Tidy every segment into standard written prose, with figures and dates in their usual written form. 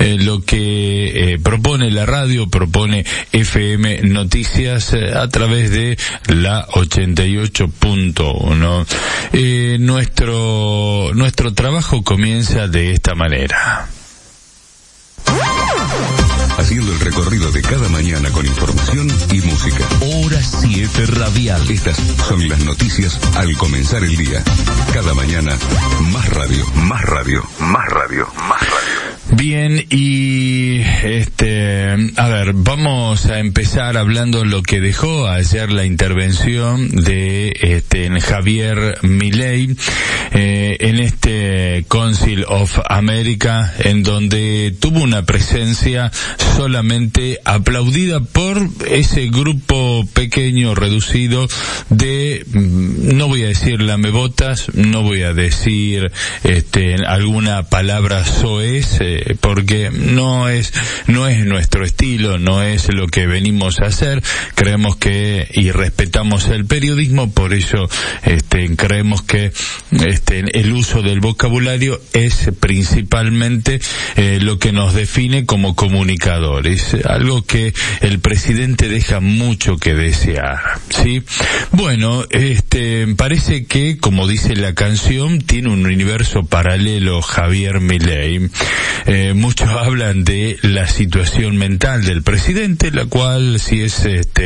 lo que propone la radio, propone FM Noticias a través de la 88.1. Nuestro trabajo comienza de esta manera. Haciendo el recorrido de cada mañana con información y música. Hora 7 Radial. Estas son las noticias al comenzar el día. Cada mañana, más radio, más radio, más radio, más radio. Bien, y a ver, vamos a empezar hablando lo que dejó ayer la intervención de Javier Milei en este Council of America, en donde tuvo una presencia solamente aplaudida por ese grupo pequeño, reducido de, no voy a decir lamebotas, no voy a decir alguna palabra soez, porque no es nuestro estilo, no es lo que venimos a hacer. Creemos que y respetamos el periodismo, por eso creemos que el uso del vocabulario es principalmente lo que nos define como comunicadores, algo que el presidente deja mucho que desear, ¿sí? Bueno, parece que, como dice la canción, tiene un universo paralelo Javier Milei. Muchos hablan de la situación mental del presidente, la cual, si es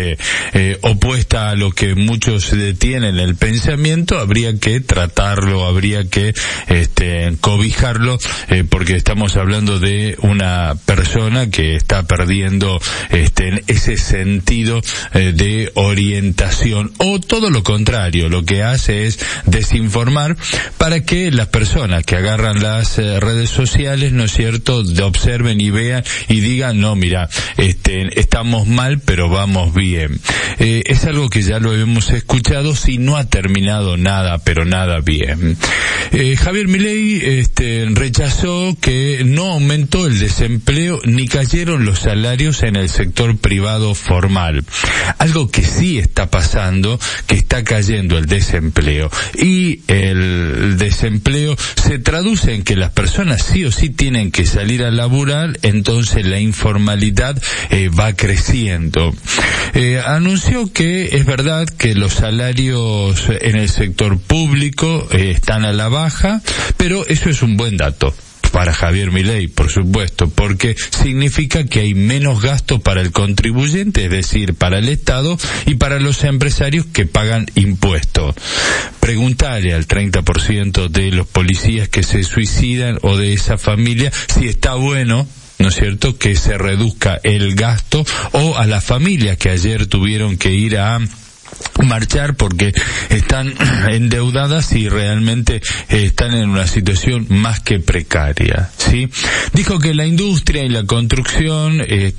opuesta a lo que muchos tienen el pensamiento, habría que tratarlo, habría que cobijarlo, porque estamos hablando de una persona que está perdiendo ese sentido de orientación, o todo lo contrario, lo que hace es desinformar para que las personas que agarran las redes sociales, ¿no es cierto?, observen y vean y digan, no, mira, estamos mal pero vamos bien. Es algo que ya lo hemos escuchado, si no ha terminado nada, pero nada bien. Javier Milei rechazó que no aumentó el desempleo ni cayeron los salarios en el sector privado formal. Algo que sí está pasando, que está cayendo el desempleo, y el desempleo se traduce en que las personas sí o sí tienen que salir a laburar, entonces la informalidad va creciendo. Anunció que es verdad que los salarios en el sector público están a la baja, pero eso es un buen dato para Javier Milei, por supuesto, porque significa que hay menos gasto para el contribuyente, es decir, para el Estado y para los empresarios que pagan impuestos. Preguntale al 30% de los policías que se suicidan o de esa familia si está bueno, ¿no es cierto?, que se reduzca el gasto, o a las familias que ayer tuvieron que ir a marchar porque están endeudadas y realmente están en una situación más que precaria, ¿sí? Dijo que la industria y la construcción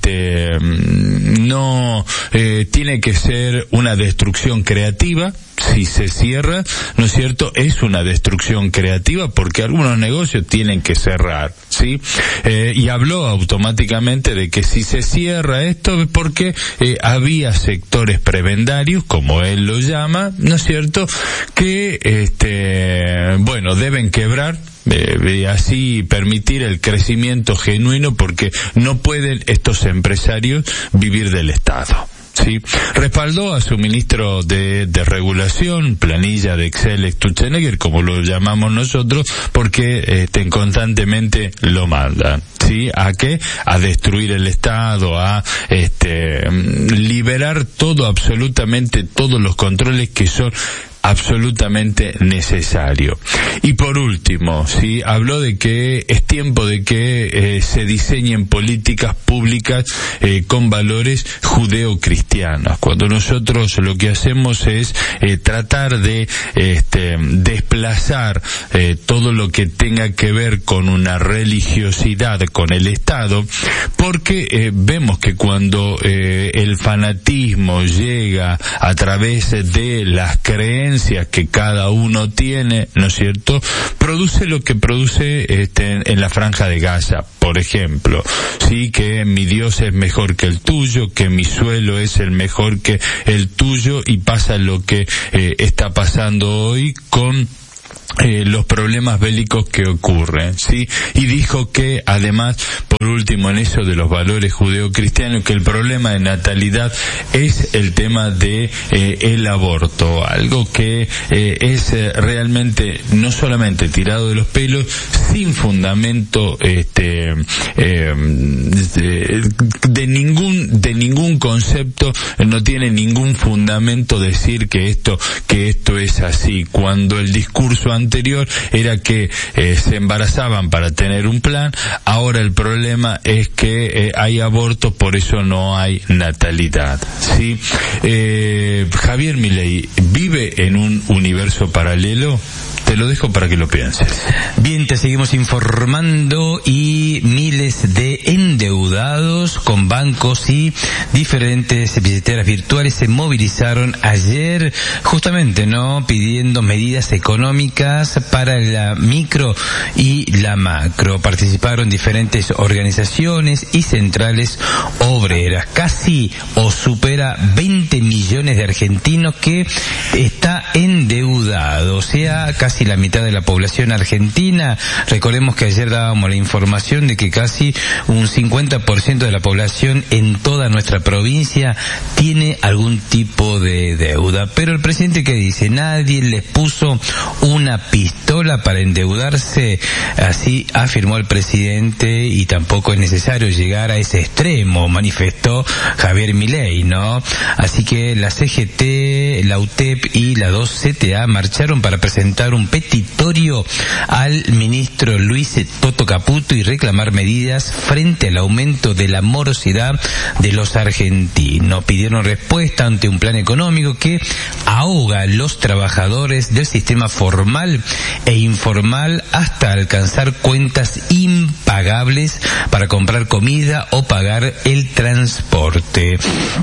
no tiene que ser una destrucción creativa. Si se cierra, ¿no es cierto?, es una destrucción creativa porque algunos negocios tienen que cerrar, ¿sí? Y habló automáticamente de que si se cierra esto es porque había sectores prebendarios, como él lo llama, ¿no es cierto?, que deben quebrar, y así permitir el crecimiento genuino, porque no pueden estos empresarios vivir del Estado. Sí, respaldó a su ministro de regulación, planilla de Excel Stuchenegger, como lo llamamos nosotros, porque constantemente lo mandan. ¿Sí? ¿A qué? A destruir el Estado, a liberar todo, absolutamente todos los controles que son absolutamente necesario. Y por último, sí, habló de que es tiempo de que se diseñen políticas públicas con valores judeocristianos. Cuando nosotros lo que hacemos es tratar de desplazar todo lo que tenga que ver con una religiosidad con el Estado, porque vemos que cuando el fanatismo llega a través de las creencias que cada uno tiene, ¿no es cierto?, produce lo que produce en la Franja de Gaza, por ejemplo, sí, que mi Dios es mejor que el tuyo, que mi suelo es el mejor que el tuyo, y pasa lo que está pasando hoy con los problemas bélicos que ocurren, ¿sí? Y dijo que, además, por último, en eso de los valores judeocristianos, que el problema de natalidad es el tema de el aborto, algo que es realmente no solamente tirado de los pelos, sin fundamento de ningún concepto, no tiene ningún fundamento decir que esto es así, cuando el discurso anterior era que se embarazaban para tener un plan. Ahora el problema es que hay abortos, por eso no hay natalidad, ¿sí? Javier Milei vive en un universo paralelo. Te lo dejo para que lo pienses. Bien, te seguimos informando. Y miles de endeudados con bancos y diferentes billeteras virtuales se movilizaron ayer, justamente, ¿no?, pidiendo medidas económicas para la micro y la macro. Participaron diferentes organizaciones y centrales obreras. Casi o supera 20 millones de argentinos que está endeudado, o sea, casi la mitad de la población argentina. Recordemos que ayer dábamos la información de que casi un 50% de la población en toda nuestra provincia tiene algún tipo de deuda. Pero el presidente, ¿qué dice? Nadie les puso una pistola para endeudarse, así afirmó el presidente, y tampoco es necesario llegar a ese extremo, manifestó Javier Milei, ¿no? Así que la CGT, la UTEP y la 2CTA marcharon para presentar un petitorio al ministro Luis Toto Caputo y reclamar medidas frente al aumento de la morosidad de los argentinos. Pidieron respuesta ante un plan económico que ahoga a los trabajadores del sistema formal e informal hasta alcanzar cuentas impagables para comprar comida o pagar el transporte.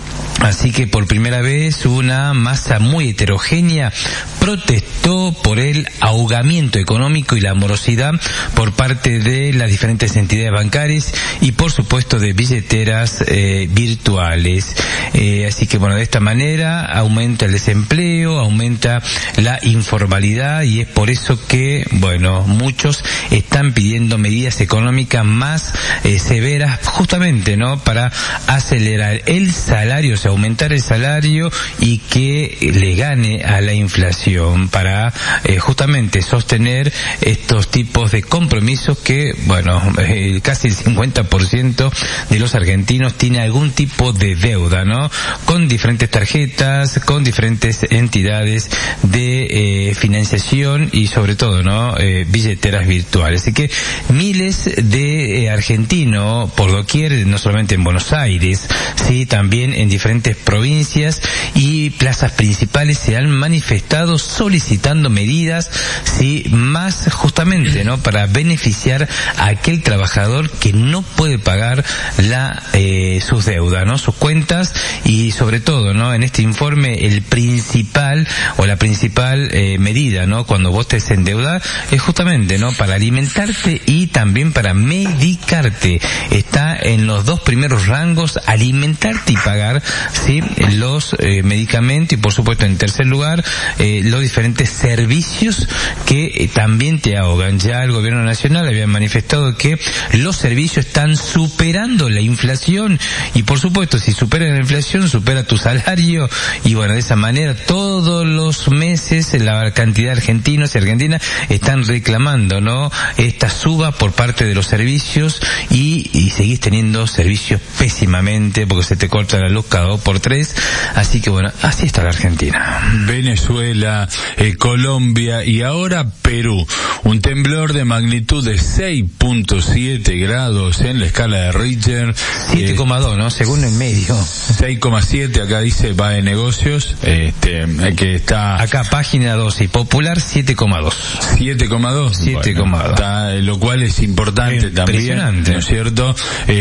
Así que por primera vez una masa muy heterogénea protestó por el ahogamiento económico y la morosidad por parte de las diferentes entidades bancarias y por supuesto de billeteras virtuales. Así que bueno, de esta manera aumenta el desempleo, aumenta la informalidad, y es por eso que, bueno, muchos están pidiendo medidas económicas más severas, justamente, ¿no?, para acelerar el salario, o sea, aumentar el salario y que le gane a la inflación, para justamente sostener estos tipos de compromisos que, bueno, casi el 50% de los argentinos tiene algún tipo de deuda, ¿no?, con diferentes tarjetas, con diferentes entidades de financiación y sobre todo, ¿no?, billeteras virtuales. Así que miles de argentinos por doquier, no solamente en Buenos Aires, sí, también en diferentes provincias y plazas principales se han manifestado solicitando medidas, sí, más justamente, ¿no?, para beneficiar a aquel trabajador que no puede pagar sus deudas, ¿no?, sus cuentas. Y sobre todo, ¿no?, en este informe la principal medida, ¿no?, cuando vos te endeudas es justamente, ¿no?, para alimentarte y también para medicarte. Está en los dos primeros rangos, alimentarte y pagar, sí, los medicamentos, y por supuesto en tercer lugar los diferentes servicios que también te ahogan. Ya el gobierno nacional había manifestado que los servicios están superando la inflación, y por supuesto si supera la inflación supera tu salario, y bueno, de esa manera todos los meses la cantidad de argentinos y argentinas están reclamando, ¿no?, esta suba por parte de los servicios, y seguís teniendo servicios pésimamente porque se te corta la luz cada 2x3. Así que bueno, así está la Argentina. Venezuela, Colombia y ahora Perú. Un temblor de magnitud de 6.7 grados en la escala de Richter. 7,2, ¿no?, según el medio. 6,7 acá dice va de negocios, que está acá página 12 y popular 7,2. 7,2. 7,2. Lo cual es importante también, ¿no es cierto?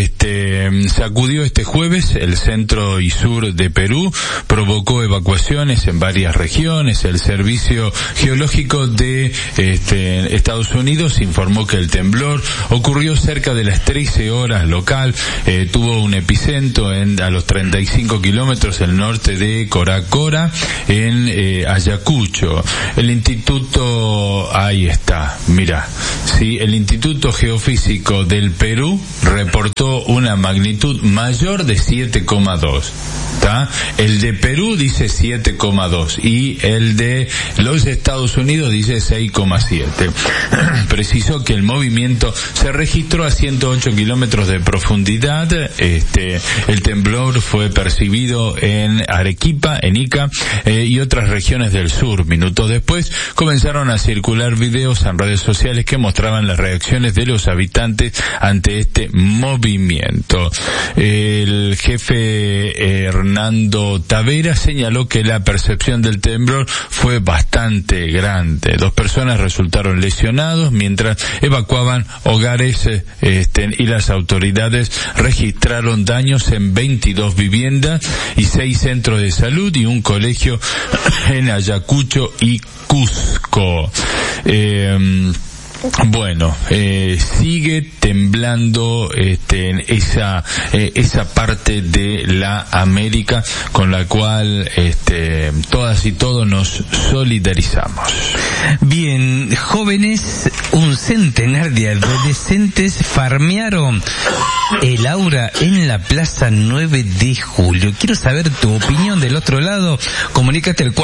Sacudió este jueves el centro y sur de Perú, provocó evacuaciones en varias regiones. El servicio Servicio Geológico de Estados Unidos informó que el temblor ocurrió cerca de las 13 horas local, tuvo un epicentro a los 35 kilómetros al norte de Coracora, en Ayacucho. El instituto, ahí está, mira, sí, el Instituto Geofísico del Perú reportó una magnitud mayor de 7,2. ¿Tá? El de Perú dice 7,2 y el de los Estados Unidos dice 6,7. Precisó que el movimiento se registró a 108 kilómetros de profundidad. El temblor fue percibido en Arequipa, en Ica y otras regiones del sur. Minutos después comenzaron a circular videos en redes sociales que mostraban las reacciones de los habitantes ante este movimiento. El jefe Hernando Tavera señaló que la percepción del temblor fue bastante grande. 2 personas resultaron lesionados mientras evacuaban hogares y las autoridades registraron daños en 22 viviendas y 6 centros de salud y un colegio en Ayacucho y Cusco. Bueno, sigue temblando en esa parte de la América con la cual todas y todos nos solidarizamos. Bien, jóvenes, un centenar de adolescentes farmearon el aura en la Plaza 9 de Julio. Quiero saber tu opinión del otro lado. Comunícate al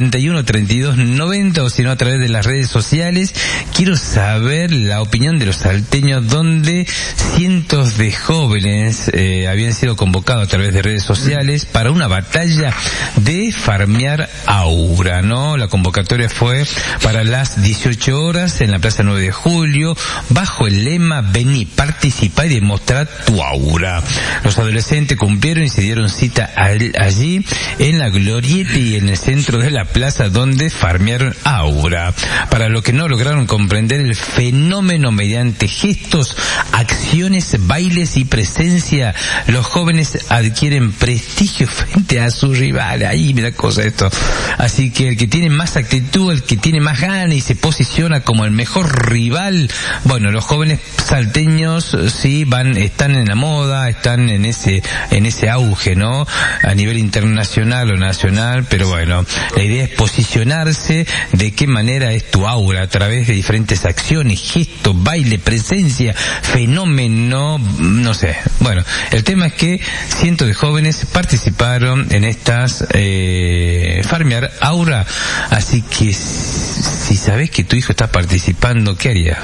431-3290 o si no a través de las redes sociales. Quiero saber la opinión de los salteños, donde cientos de jóvenes habían sido convocados a través de redes sociales para una batalla de farmear aura, ¿no? La convocatoria fue para las 18 horas en la Plaza 9 de Julio, bajo el lema "Vení, participá y demostrá tu aura". Los adolescentes cumplieron y se dieron cita allí en la glorieta y en el centro de la plaza, donde farmearon aura. Para los que no lograron comprender el fenómeno, mediante gestos, acciones, bailes y presencia, los jóvenes adquieren prestigio frente a su rival. Ahí mira cosa esto. Así que el que tiene más actitud, el que tiene más ganas y se posiciona como el mejor rival, bueno, los jóvenes salteños sí están en la moda, están en ese auge, ¿no? A nivel internacional o nacional, pero bueno, la idea es posicionarse. ¿De qué manera es tu aura? A través de diferentes acciones, gestos, baile, presencia, fenómeno, no sé. Bueno, el tema es que cientos de jóvenes participaron en estas farmear aura, así que si sabes que tu hijo está participando, ¿qué haría?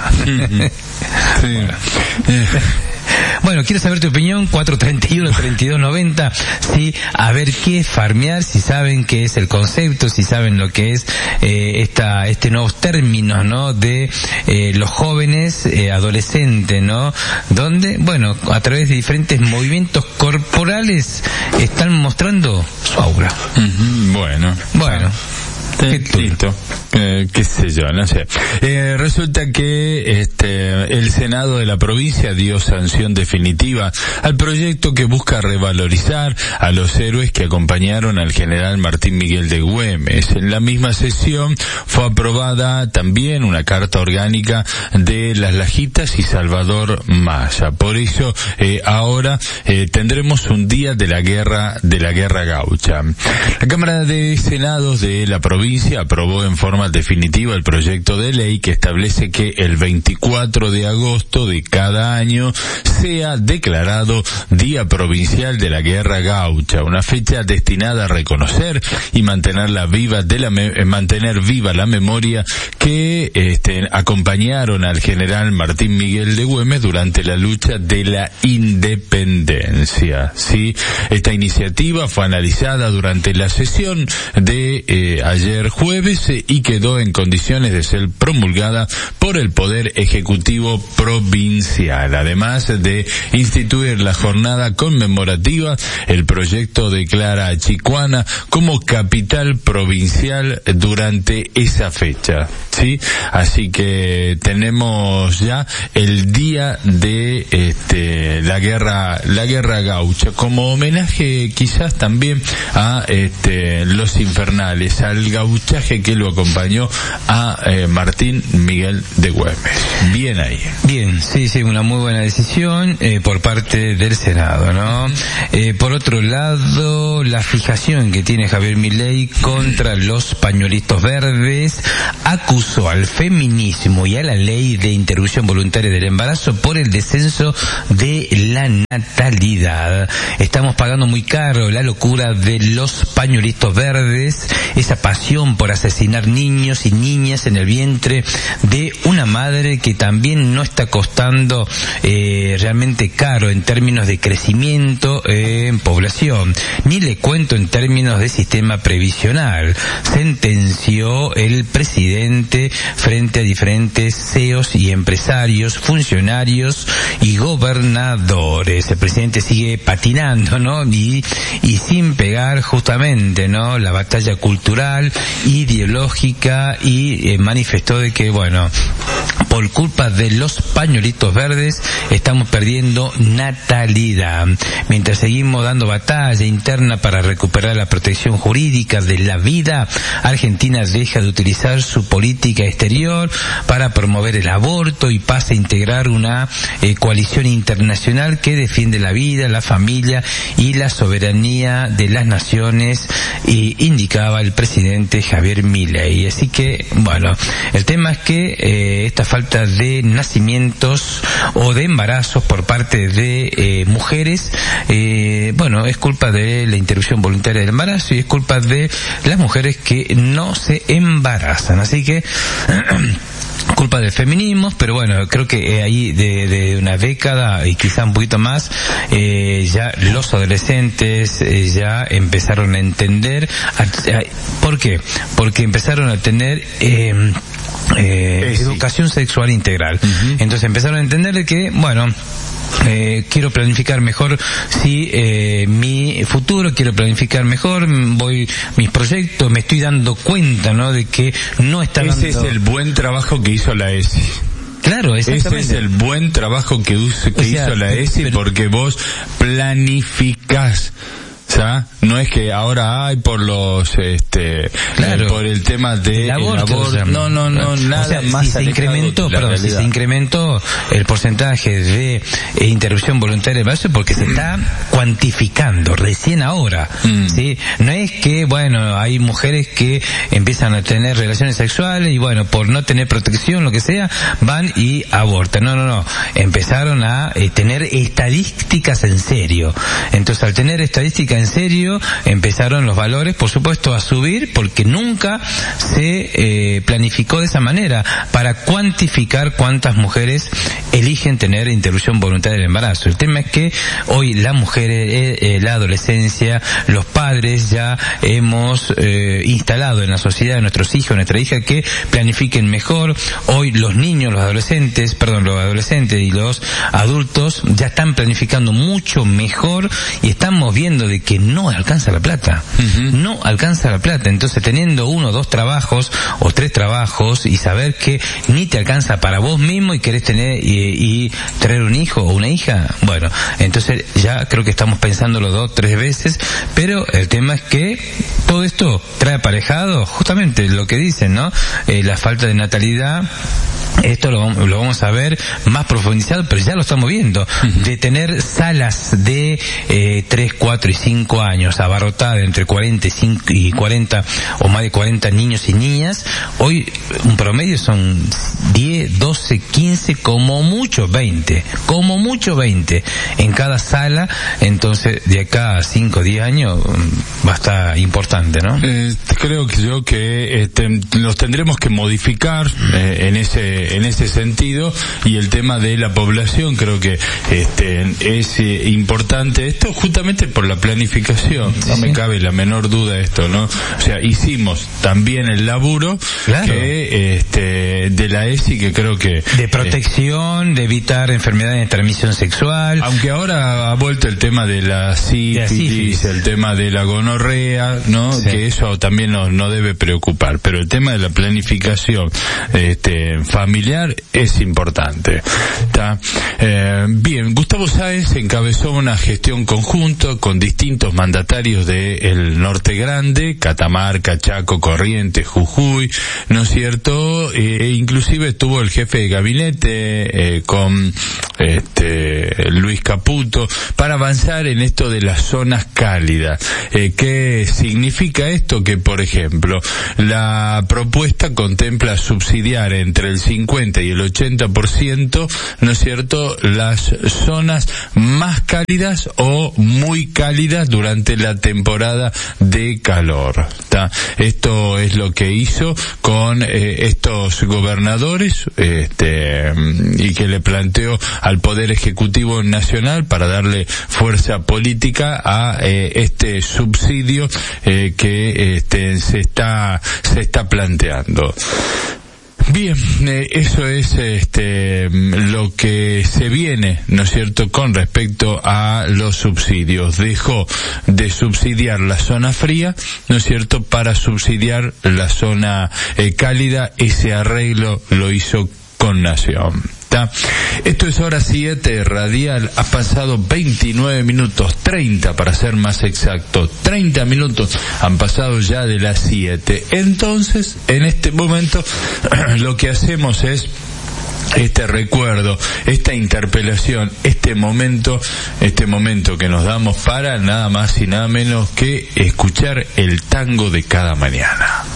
Sí. Bueno, quiero saber tu opinión, 431-3290, sí, a ver qué es farmear, si saben qué es el concepto, si saben lo que es nuevos términos, ¿no? De los jóvenes adolescentes, ¿no? Donde, bueno, a través de diferentes movimientos corporales están mostrando su aura. Bueno. Listo. Qué sé yo, no sé. Resulta que el Senado de la provincia dio sanción definitiva al proyecto que busca revalorizar a los héroes que acompañaron al general Martín Miguel de Güemes. En la misma sesión fue aprobada también una carta orgánica de Las Lajitas y Salvador Maya. Por eso ahora tendremos un día de la guerra gaucha. La Cámara de Senados de la provincia aprobó en forma definitiva el proyecto de ley que establece que el 24 de agosto de cada año sea declarado Día Provincial de la Guerra Gaucha, una fecha destinada a reconocer y mantener viva la memoria que acompañaron al general Martín Miguel de Güemes durante la lucha de la independencia. ¿Sí? Esta iniciativa fue analizada durante la sesión de ayer jueves y quedó en condiciones de ser promulgada por el Poder Ejecutivo Provincial. Además de instituir la jornada conmemorativa, el proyecto declara a Chicoana como capital provincial durante esa fecha. ¿sí? Así que tenemos ya el día de la guerra gaucha, como homenaje quizás también a los infernales, al gauchaje que lo acompañó a Martín Miguel de Güemes. Bien ahí. Bien, sí, una muy buena decisión por parte del Senado, ¿no? Por otro lado, la fijación que tiene Javier Milei contra los pañuelitos verdes acusó al feminismo y a la ley de interrupción voluntaria del embarazo por el descenso de la natalidad. Estamos pagando muy caro la locura de los pañuelitos verdes, esa pasión por asesinar niños y niñas en el vientre de una madre que también no está costando realmente caro en términos de crecimiento en población, ni le cuento en términos de sistema previsional, sentenció el presidente frente a diferentes CEOs y empresarios, funcionarios y gobernadores. El presidente sigue patinando, ¿no? Y sin pegar justamente, ¿no? La batalla cultural, ideológica, y manifestó de que, bueno, por culpa de los pañuelitos verdes estamos perdiendo natalidad. Mientras seguimos dando batalla interna para recuperar la protección jurídica de la vida, Argentina deja de utilizar su política exterior para promover el aborto y pasa a integrar una coalición internacional que defiende la vida, la familia y la soberanía de las naciones, indicaba el presidente Javier Milei. Así que, bueno, el tema es que esta falta de nacimientos o de embarazos por parte de mujeres, bueno, es culpa de la interrupción voluntaria del embarazo y es culpa de las mujeres que no se embarazan. Así que culpa del feminismo, pero bueno, creo que ahí de una década y quizá un poquito más, ya los adolescentes ya empezaron a entender. ¿Por qué? Porque empezaron a tener educación sexual integral. Uh-huh. Entonces empezaron a entender de que, bueno, quiero planificar mejor mi futuro, quiero planificar mejor mis proyectos, me estoy dando cuenta, ¿no?, de que no está dando... Ese es el buen trabajo que hizo la ESI. Claro, exactamente. Ese es el buen trabajo que hizo la ESI, porque vos planificás. ¿Ya? No es que ahora hay por los claro, por el tema de el aborto, o sea, no, nada, o sea, más si se incrementó el porcentaje de interrupción voluntaria del embarazo, porque se está cuantificando recién ahora. ¿Sí? No es que, bueno, hay mujeres que empiezan a tener relaciones sexuales y, bueno, por no tener protección, lo que sea, van y abortan. No, empezaron a tener estadísticas en serio. Entonces, al tener estadísticas en serio, empezaron los valores, por supuesto, a subir, porque nunca se planificó de esa manera para cuantificar cuántas mujeres eligen tener interrupción voluntaria del embarazo. El tema es que hoy las mujeres, la adolescencia, los padres ya hemos instalado en la sociedad de nuestros hijos, nuestra hija, que planifiquen mejor. Hoy los niños, los adolescentes y los adultos ya están planificando mucho mejor, y estamos viendo de que no alcanza la plata. Uh-huh. No alcanza la plata. Entonces, teniendo 1, 2 trabajos o 3 trabajos y saber que ni te alcanza para vos mismo y querés tener y traer un hijo o una hija, bueno, entonces ya creo que estamos pensándolo 2, 3 veces, pero el tema es que todo esto trae aparejado justamente lo que dicen, ¿no? La falta de natalidad. Esto lo vamos a ver más profundizado, pero ya lo estamos viendo. De tener salas de 3, 4 y 5 años abarrotadas entre 45 y 40 o más de 40 niños y niñas, hoy un promedio son 10, 12, 15, como mucho 20 en cada sala. Entonces, de acá a 5 o 10 años va a estar importante, ¿no? Creo que los tendremos que modificar en ese sentido, y el tema de la población creo que es importante esto, justamente por la planificación planificación, no me cabe la menor duda de esto, ¿no? O sea, hicimos también el laburo que de la ESI, que creo que de protección, de evitar enfermedades de transmisión sexual. Aunque ahora ha vuelto el tema de la sífilis, el tema de la gonorrea, ¿no? Sí. Que eso también nos debe preocupar, pero el tema de la planificación familiar es importante. ¿Está? Bien, Gustavo Sáenz encabezó una gestión conjunta con distintos mandatarios del Norte Grande, Catamarca, Chaco, Corrientes, Jujuy, ¿no es cierto? Inclusive estuvo el jefe de gabinete con Luis Caputo para avanzar en esto de las zonas cálidas. ¿Qué significa esto? Que, por ejemplo, la propuesta contempla subsidiar entre el 50 y el 80%, ¿no es cierto?, las zonas más cálidas o muy cálidas durante la temporada de calor. ¿Tá? Esto es lo que hizo con estos gobernadores y que le planteó al Poder Ejecutivo Nacional para darle fuerza política a este subsidio que se está planteando. Bien, eso es lo que se viene, ¿no es cierto?, con respecto a los subsidios. Dejó de subsidiar la zona fría, ¿no es cierto?, para subsidiar la zona cálida. Ese arreglo lo hizo con Nación. Esto es Hora 7 Radial. Ha pasado 29 minutos, 30 para ser más exacto. 30 minutos han pasado ya de las 7. Entonces, en este momento, lo que hacemos es este recuerdo, esta interpelación, este momento que nos damos para nada más y nada menos que escuchar el tango de cada mañana.